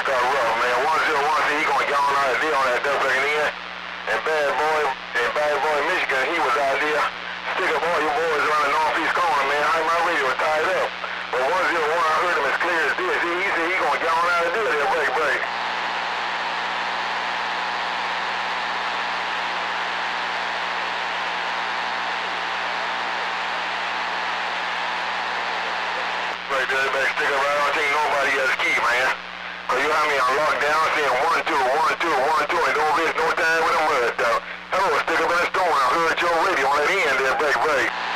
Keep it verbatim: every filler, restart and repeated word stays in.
that got rough, man. one zero one, see, he gonna get on out of there on that double in. And Bad Boy, and Bad Boy, Michigan, he was out there. Stick up all your boys around the northeast corner, man. I, my radio was tied up. But one zero one, I heard him as clear as this. He, he said he gonna get on out of there, there, break, break. Right there, everybody stick up right. I don't think nobody has key, man. Cause you have me on lockdown saying one, two, one, two, one, two, and don't waste no time with a mud, dog. Hello, stick up in the storm. I heard your radio on that end there, break, break.